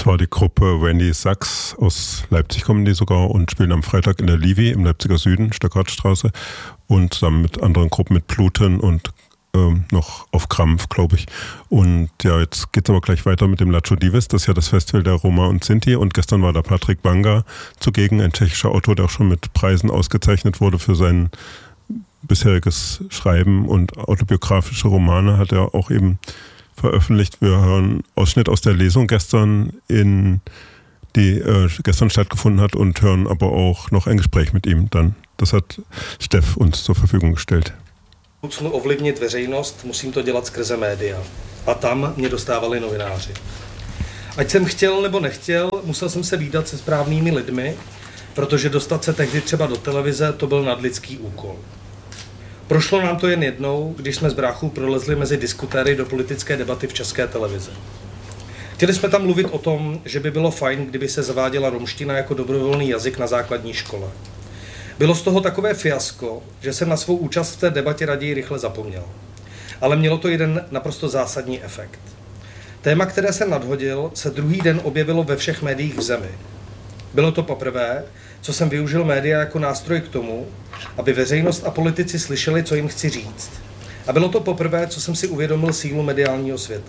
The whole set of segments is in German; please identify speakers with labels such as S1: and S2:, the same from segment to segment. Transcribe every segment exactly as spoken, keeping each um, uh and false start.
S1: war die Gruppe Wendy Sachs aus Leipzig, kommen die sogar, und spielen am Freitag in der Livi im Leipziger Süden, Stöckertstraße, und zusammen mit anderen Gruppen, mit Bluten und ähm, noch auf Krampf, glaube ich. Und ja, jetzt geht es aber gleich weiter mit dem Lacho Divis, das ist ja das Festival der Roma und Sinti, und gestern war da Patrik Banga zugegen, ein tschechischer Autor, der auch schon mit Preisen ausgezeichnet wurde für sein bisheriges Schreiben und autobiografische Romane, hat er auch eben veröffentlicht. Wir hören Ausschnitt aus der Lesung gestern, in, die äh, gestern stattgefunden hat, und hören aber auch noch ein Gespräch mit ihm dann. Das hat Steff uns zur Verfügung gestellt.
S2: Musím ovlivnit veřejnost, musím to dělat skrze média. A tam mě dostávali novináři. Ať jsem chtěl nebo nechtěl, musel jsem se vídat se správnými lidmi, protože dostat se tehdy třeba do televize, to byl nadlidský úkol. Prošlo nám to jen jednou, když jsme s bráchou prolezli mezi diskutéry do politické debaty v České televizi. Chtěli jsme tam mluvit o tom, že by bylo fajn, kdyby se zaváděla romština jako dobrovolný jazyk na základní škole. Bylo z toho takové fiasko, že jsem na svou účast v té debatě raději rychle zapomněl. Ale mělo to jeden naprosto zásadní efekt. Téma, které jsem nadhodil, se druhý den objevilo ve všech médiích v zemi. Bylo to poprvé, co jsem využil média jako nástroj k tomu, aby veřejnost a politici slyšeli, co jim chci říct. A bylo to poprvé, co jsem si uvědomil sílu mediálního světa.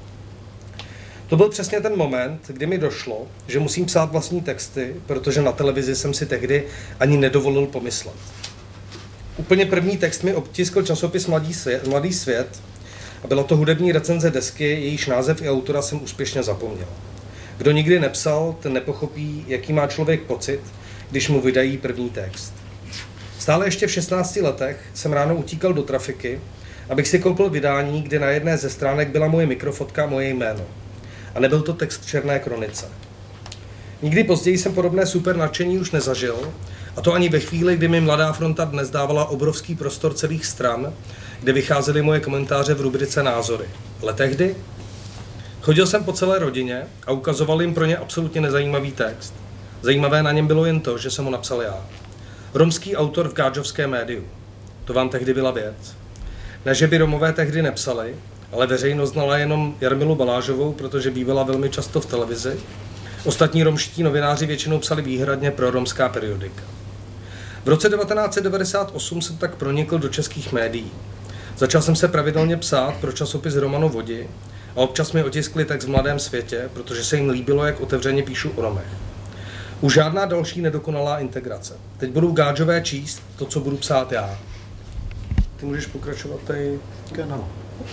S2: To byl přesně ten moment, kdy mi došlo, že musím psát vlastní texty, protože na televizi jsem si tehdy ani nedovolil pomyslet. Úplně první text mi obtiskl časopis Mladý svět, Mladý svět a byla to hudební recenze desky, jejíž název i autora jsem úspěšně zapomněl. Kdo nikdy nepsal, ten nepochopí, jaký má člověk pocit, když mu vydají první text. Stále ještě v šestnácti letech jsem ráno utíkal do trafiky, abych si koupil vydání, kde na jedné ze stránek byla moje mikrofotka a moje jméno. A nebyl to text v černé kronice. Nikdy později jsem podobné super nadšení už nezažil, a to ani ve chvíli, kdy mi Mladá fronta dnes dávala obrovský prostor celých stran, kde vycházely moje komentáře v rubrice Názory. Ale tehdy chodil jsem po celé rodině a ukazoval jim pro ně absolutně nezajímavý text. Zajímavé na něm bylo jen to, že jsem ho napsal já. Romský autor v gádžovském médiu. To vám tehdy byla věc. Ne, že by Romové tehdy nepsali, ale veřejnost znala jenom Jarmilu Balážovou, protože bývala velmi často v televizi. Ostatní romští novináři většinou psali výhradně pro romská periodika. V roce devatenáct set devadesát osm jsem tak pronikl do českých médií. Začal jsem se pravidelně psát pro časopis Romano Vodi a občas mi otiskli text v Mladém světě, protože se jim líbilo, jak otevřeně píšu o Romech. Už žádná další nedokonalá integrace. Teď budu Gádžové číst to, co budu psát já. Ty můžeš pokračovat tady.
S3: Genau.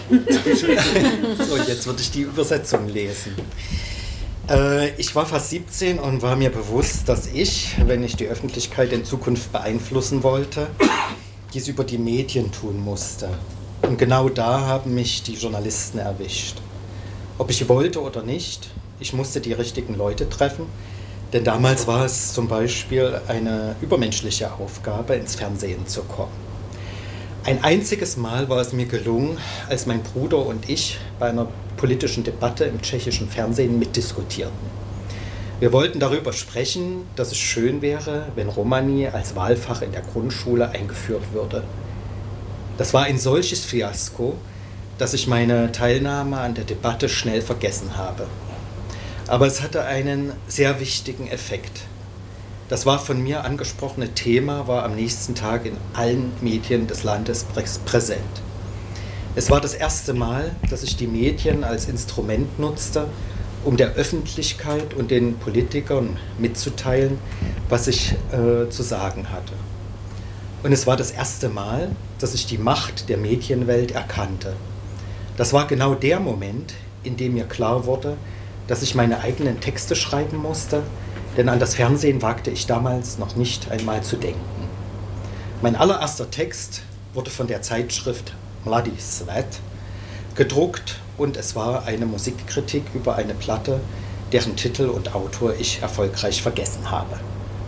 S3: So, jetzt würde ich die Übersetzung lesen. Ich war fast siebzehn und war mir bewusst, dass ich, wenn ich die Öffentlichkeit in Zukunft beeinflussen wollte, dies über die Medien tun musste. Und genau da haben mich die Journalisten erwischt. Ob ich wollte oder nicht, ich musste die richtigen Leute treffen, denn damals war es zum Beispiel eine übermenschliche Aufgabe, ins Fernsehen zu kommen. Ein einziges Mal war es mir gelungen, als mein Bruder und ich bei einer politischen Debatte im tschechischen Fernsehen mitdiskutierten. Wir wollten darüber sprechen, dass es schön wäre, wenn Romani als Wahlfach in der Grundschule eingeführt würde. Das war ein solches Fiasko, dass ich meine Teilnahme an der Debatte schnell vergessen habe. Aber es hatte einen sehr wichtigen Effekt. Das war von mir angesprochene Thema war am nächsten Tag in allen Medien des Landes präsent. Es war das erste Mal, dass ich die Medien als Instrument nutzte, um der Öffentlichkeit und den Politikern mitzuteilen, was ich äh, zu sagen hatte. Und es war das erste Mal, dass ich die Macht der Medienwelt erkannte. Das war genau der Moment, in dem mir klar wurde, dass ich meine eigenen Texte schreiben musste, denn an das Fernsehen wagte ich damals noch nicht einmal zu denken. Mein allererster Text wurde von der Zeitschrift Mladý svět gedruckt und es war eine Musikkritik über eine Platte, deren Titel und Autor ich erfolgreich vergessen habe.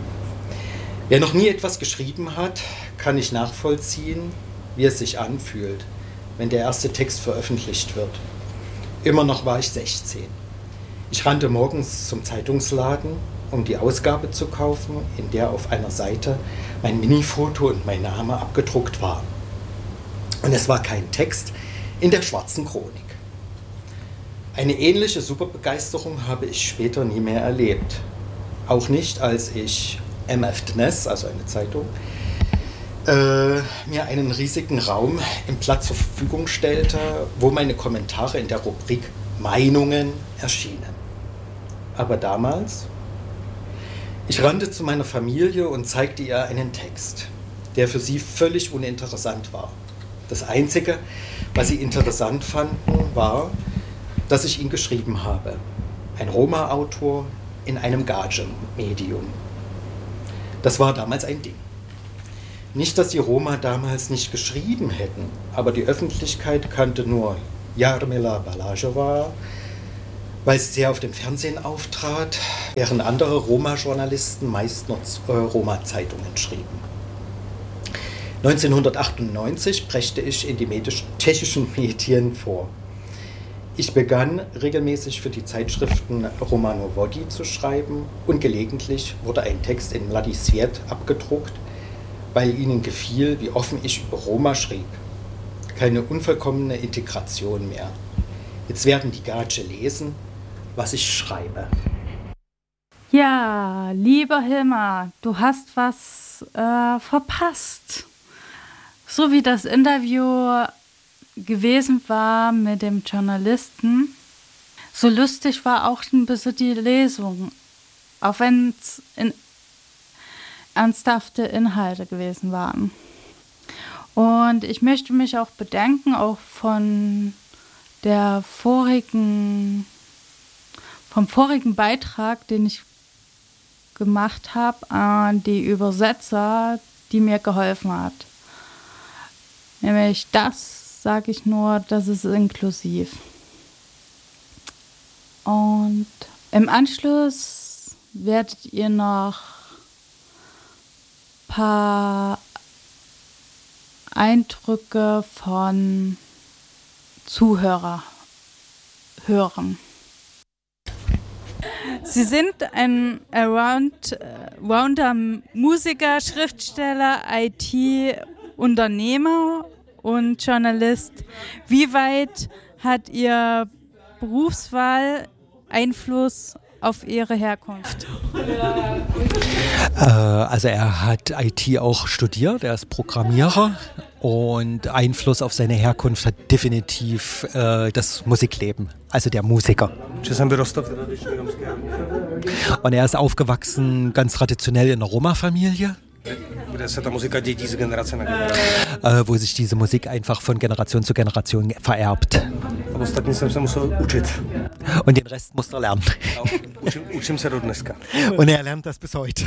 S3: Wer noch nie etwas geschrieben hat, kann nicht nachvollziehen, wie es sich anfühlt, wenn der erste Text veröffentlicht wird. Immer noch war ich sechzehn. Ich rannte morgens zum Zeitungsladen, um die Ausgabe zu kaufen, in der auf einer Seite mein Minifoto und mein Name abgedruckt war. Und es war kein Text in der schwarzen Chronik. Eine ähnliche Superbegeisterung habe ich später nie mehr erlebt. Auch nicht, als ich M F Dnes, also eine Zeitung, äh, mir einen riesigen Raum im Blatt zur Verfügung stellte, wo meine Kommentare in der Rubrik Meinungen erschienen. Aber damals, ich rannte zu meiner Familie und zeigte ihr einen Text, der für sie völlig uninteressant war. Das Einzige, was sie interessant fanden, war, dass ich ihn geschrieben habe. Ein Roma-Autor in einem Gage-Medium. Das war damals ein Ding. Nicht, dass die Roma damals nicht geschrieben hätten, aber die Öffentlichkeit kannte nur Jarmila Balajova, weil sie sehr auf dem Fernsehen auftrat, während andere Roma-Journalisten meist noch äh, Roma-Zeitungen schrieben. neunzehnhundertachtundneunzig brächte ich in die medisch- tschechischen Medien vor. Ich begann regelmäßig für die Zeitschriften Romano Vody zu schreiben und gelegentlich wurde ein Text in Mladý Svět abgedruckt, weil ihnen gefiel, wie offen ich über Roma schrieb. Keine unvollkommene Integration mehr. Jetzt werden die Gage lesen, was ich schreibe.
S4: Ja, lieber Hilmar, du hast was äh, verpasst. So wie das Interview gewesen war mit dem Journalisten, so lustig war auch ein bisschen die Lesung, auch wenn es in ernsthafte Inhalte gewesen waren. Und ich möchte mich auch bedanken, auch von der vorigen, vom vorigen Beitrag, den ich gemacht habe, an die Übersetzer, die mir geholfen hat. Nämlich das, sage ich nur, das ist inklusiv. Und im Anschluss werdet ihr noch ein paar Eindrücke von Zuhörer hören. Sie sind ein Allrounder Musiker, Schriftsteller, I T-Unternehmer und Journalist. Wie weit hat Ihr Berufswahl Einfluss auf Ihre Herkunft?
S5: Äh, also er hat I T auch studiert, er ist Programmierer und Einfluss auf seine Herkunft hat definitiv äh, das Musikleben, also der Musiker. Und er ist aufgewachsen ganz traditionell in einer Roma-Familie. Äh, wo sich diese Musik einfach von Generation zu Generation vererbt. Und den Rest muss er lernen. Und er lernt das bis heute.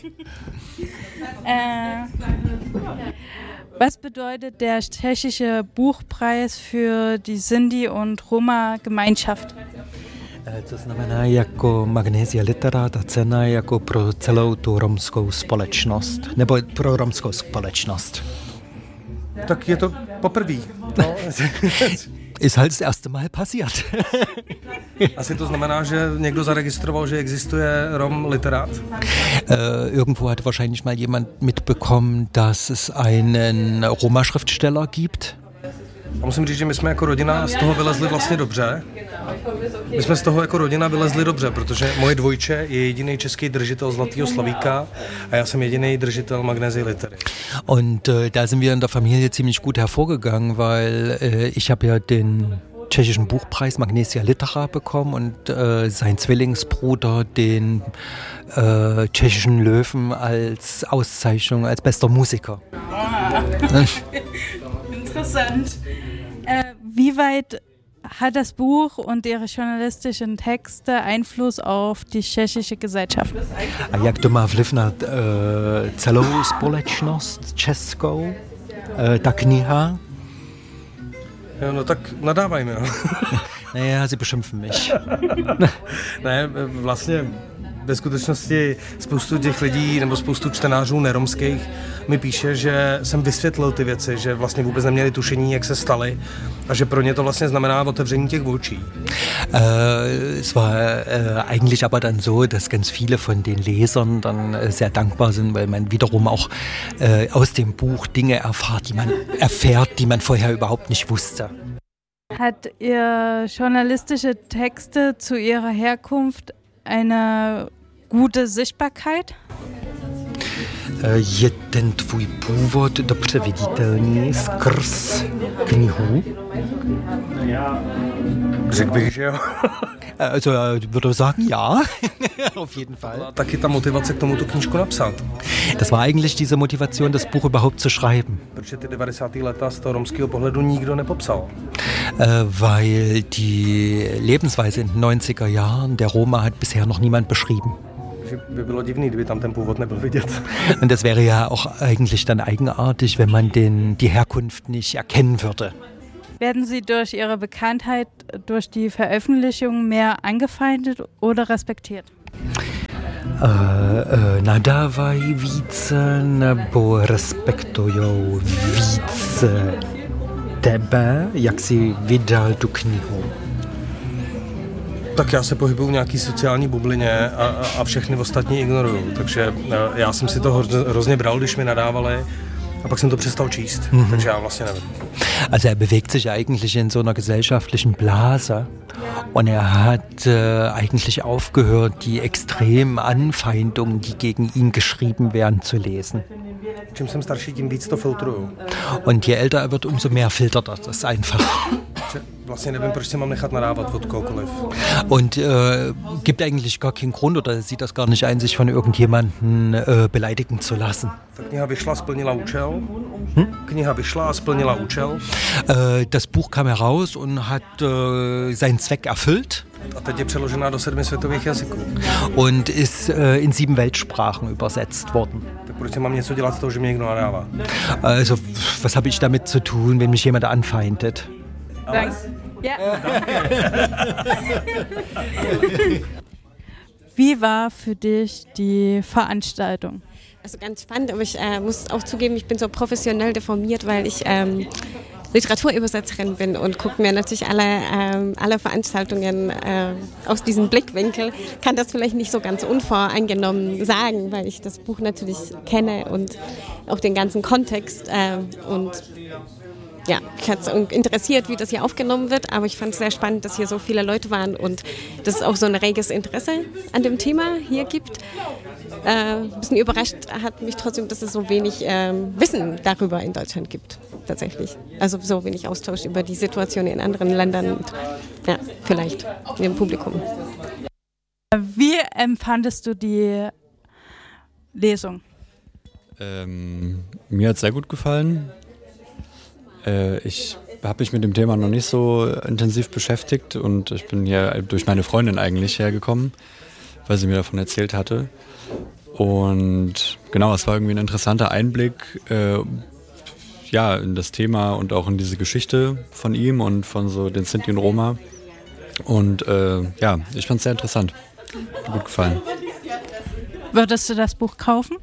S4: äh, was bedeutet der tschechische Buchpreis für die Sinti- und Roma-Gemeinschaft?
S5: To znamená jako Magnesia Litera, ta cena jako pro celou tu romskou společnost, nebo pro romskou společnost.
S2: Tak je to poprvé. No.
S5: Ist halt das erste Mal passiert.
S2: Asi to znamená, že někdo zaregistroval, že existuje Rom-Literát?
S5: Äh, irgendwo hat wahrscheinlich mal jemand mitbekommen, dass es einen Roma-Schriftsteller gibt.
S2: A musím říct, že my jsme jako rodina z toho vylezli vlastně dobře. My jsme z toho jako rodina vylezli dobře, protože moje dvojče je jediný český držitel Zlatého slavíka a já jsem jediný držitel Magnesie Litery.
S5: Und äh, da sind wir in der Familie ziemlich gut hervorgegangen, weil äh, ich habe ja den tschechischen Buchpreis Magnesia Litera bekommen und äh, sein Zwillingsbruder den äh, tschechischen Löwen als Auszeichnung als bester Musiker.
S4: Ah. Interessant. Äh, wie weit hat das Buch und Ihre journalistischen Texte Einfluss auf die tschechische Gesellschaft?
S5: A jak to má vliv na uh, celou společnost českou, uh, ta kniha?
S2: Jo, no tak nadávajme, no.
S5: Naja, sie beschimpfen mich.
S2: Ne, vlastně ve skutečnosti spoustu těch lidí nebo spoustu čtenářů neromských mi píše, že jsem vysvětlil ty věci, že vlastně vůbec neměli tušení, jak se staly a že pro ně to vlastně znamená otevření těch očí.
S5: Äh, es war äh, eigentlich aber dann so, dass ganz viele von den Lesern dann äh, sehr dankbar sind, weil man wiederum auch äh, aus dem Buch Dinge erfahrt, die man erfährt, die man vorher überhaupt nicht wusste.
S4: Hat Ihr journalistische Texte zu Ihrer Herkunft eine gute Sichtbarkeit?
S5: Je ten tvůj původ dobře viditelný skrz knihu?
S2: Řekl bych, že jo.
S5: Also, ich würde sagen, ja, auf jeden Fall.
S2: A taky ta motivace k tomu tu knížku napsat.
S5: Das war eigentlich diese Motivation, das Buch überhaupt zu schreiben.
S2: Protože ty devadesátá léta z toho romského pohledu nikdo nepopsal.
S5: Äh, weil die Lebensweise in den neunziger Jahren der Roma hat bisher noch niemand beschrieben.
S2: Že by bylo divný, kdyby tam ten původ nebyl vidět.
S5: Und das wäre ja auch eigentlich dann eigenartig, wenn man den, die Herkunft nicht erkennen würde.
S4: Werden Sie durch Ihre Bekanntheit, durch die Veröffentlichung mehr angefeindet oder respektiert?
S5: Uh, uh, nadávají více nebo respektujou více tebe, jak jsi vydal tu knihu?
S2: Tak já se pohybuju v nějaký sociální bublině a, a všechny ostatní ignoruju. Takže já jsem si to hrozně bral, když mi nadávali. A pak jsem to přestal číst, mhm. takže já vlastně nevím.
S5: Also er bewegt sich eigentlich in so einer gesellschaftlichen Blase und er hat äh, eigentlich aufgehört, die extremen Anfeindungen, die gegen ihn geschrieben werden, zu lesen.
S2: Čím jsem starší, tím víc to filtruju.
S5: Und je älter er wird, umso mehr filtert er das einfach.
S2: Vlastně nevím, proč si mám nechat nadávat od kohokoliv.
S5: Und äh, gibt eigentlich gar keinen Grund oder sieht das gar nicht ein, sich von irgendjemandem äh, beleidigen zu lassen.
S2: Ta kniha vyšla, splnila účel. Hm? Kniha vyšla, splnila účel.
S5: Äh, das Buch kam heraus und hat äh, seinen Zweck erfüllt.
S2: A teď je přeložená do sedmi světových jazyků.
S5: Und ist äh, in sieben Weltsprachen übersetzt worden.
S2: Tak proč mám něco dělat z toho, že mě někdo nadává?
S5: Also, was habe ich damit zu tun, wenn mich jemand anfeindet?
S4: Danke. Ja. Wie war für dich die Veranstaltung?
S6: Also ganz spannend, aber ich äh, muss auch zugeben, ich bin so professionell deformiert, weil ich ähm, Literaturübersetzerin bin und gucke mir natürlich alle, ähm, alle Veranstaltungen äh, aus diesem Blickwinkel. Kann das vielleicht nicht so ganz unvoreingenommen sagen, weil ich das Buch natürlich kenne und auch den ganzen Kontext äh, und ja, mich hat es interessiert, wie das hier aufgenommen wird, aber ich fand es sehr spannend, dass hier so viele Leute waren und dass es auch so ein reges Interesse an dem Thema hier gibt. Äh, ein bisschen überrascht hat mich trotzdem, dass es so wenig äh, Wissen darüber in Deutschland gibt, tatsächlich. Also so wenig Austausch über die Situation in anderen Ländern und ja, vielleicht im Publikum.
S4: Wie empfandest du die Lesung?
S7: Ähm, mir hat es sehr gut gefallen. Äh, ich habe mich mit dem Thema noch nicht so intensiv beschäftigt und ich bin hier durch meine Freundin eigentlich hergekommen, weil sie mir davon erzählt hatte. Und genau, es war irgendwie ein interessanter Einblick äh, ja, in das Thema und auch in diese Geschichte von ihm und von so den Sinti und Roma. Und äh, ja, ich fand es sehr interessant. Hat gut gefallen.
S4: Würdest du das Buch kaufen?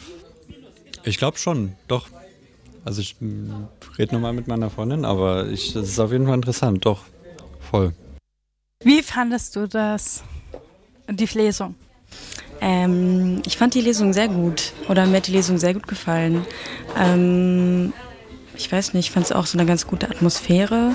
S7: Ich glaube schon, doch. Also ich rede nochmal mit meiner Freundin, aber ich, das ist auf jeden Fall interessant, doch, voll.
S4: Wie fandest du das, die Lesung?
S8: Ähm, ich fand die Lesung sehr gut, oder mir hat die Lesung sehr gut gefallen. Ähm, ich weiß nicht, ich fand es auch so eine ganz gute Atmosphäre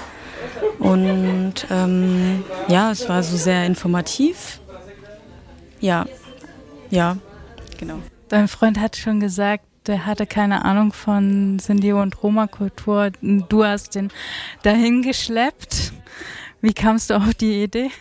S8: und ähm, ja, es war so sehr informativ. Ja, ja, genau.
S4: Dein Freund hat schon gesagt, der hatte keine Ahnung von Sinti- und Roma-Kultur. Du hast den dahin geschleppt. Wie kamst du auf die Idee?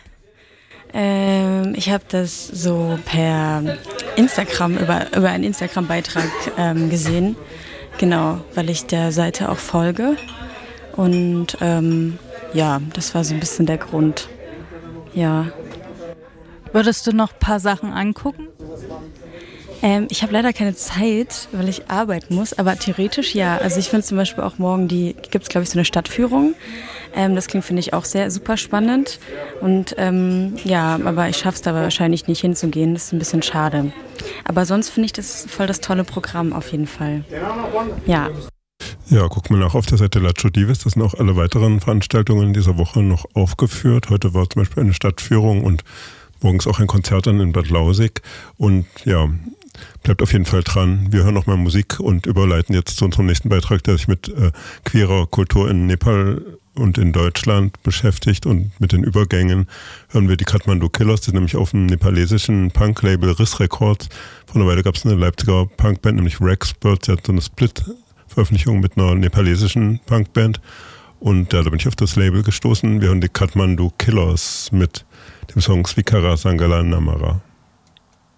S8: Ähm, ich habe das so per Instagram, über, über einen Instagram-Beitrag ähm, gesehen. Genau, weil ich der Seite auch folge. Und ähm, ja, das war so ein bisschen der Grund. Ja.
S4: Würdest du noch ein paar Sachen angucken?
S8: Ähm, ich habe leider keine Zeit, weil ich arbeiten muss, aber theoretisch ja. Also ich finde zum Beispiel auch morgen, die gibt es glaube ich so eine Stadtführung. Ähm, das klingt, finde ich, auch sehr super spannend. Und ähm, ja, aber ich schaffe es da wahrscheinlich nicht hinzugehen, das ist ein bisschen schade. Aber sonst finde ich das voll das tolle Programm auf jeden Fall. Ja.
S1: Ja, guck mal nach auf der Seite Lacho Divis, das sind auch alle weiteren Veranstaltungen dieser Woche noch aufgeführt. Heute war zum Beispiel eine Stadtführung und morgens auch ein Konzert dann in Bad Lausick. Und ja, bleibt auf jeden Fall dran. Wir hören noch mal Musik und überleiten jetzt zu unserem nächsten Beitrag, der sich mit äh, queerer Kultur in Nepal und in Deutschland beschäftigt und mit den Übergängen. Hören wir die Kathmandu Killers, die sind nämlich auf dem nepalesischen Punk-Label Riss Records. Vor einer Weile gab es eine Leipziger Punkband, nämlich Rexpert, die hat so eine Split-Veröffentlichung mit einer nepalesischen Punkband. Und ja, da bin ich auf das Label gestoßen. Wir hören die Kathmandu Killers mit dem Song Svikara Sangala Namara.